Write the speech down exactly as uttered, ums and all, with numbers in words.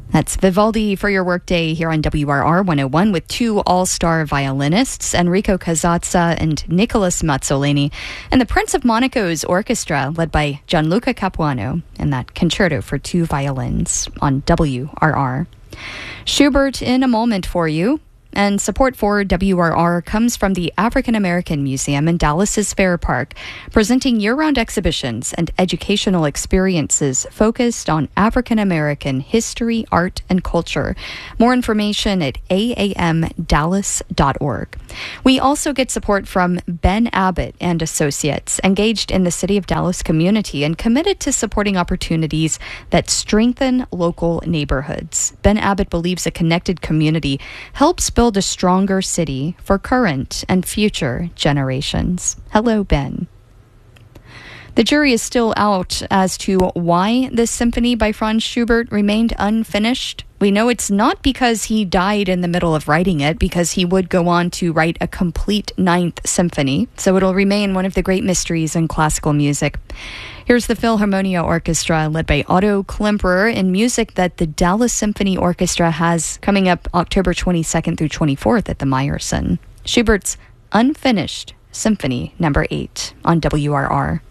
That's Vivaldi for your workday here on W R R one oh one with two all-star violinists, Enrico Casazza and Nicholas Mazzoleni, and the Prince of Monaco's orchestra led by Gianluca Capuano in that concerto for two violins on W R R. Schubert in a moment for you. And support for W R R comes from the African American Museum in Dallas's Fair Park, presenting year-round exhibitions and educational experiences focused on African American history, art, and culture. More information at a a m dallas dot org. We also get support from Ben Abbott and Associates, engaged in the City of Dallas community and committed to supporting opportunities that strengthen local neighborhoods. Ben Abbott believes a connected community helps build a stronger city for current and future generations. Hello, Ben. The jury is still out as to why this symphony by Franz Schubert remained unfinished. We know it's not because he died in the middle of writing it, because he would go on to write a complete ninth symphony, so it'll remain one of the great mysteries in classical music. Here's the Philharmonia Orchestra led by Otto Klemperer in music that the Dallas Symphony Orchestra has coming up October twenty-second through twenty-fourth at the Meyerson. Schubert's Unfinished Symphony Number eight on W R R.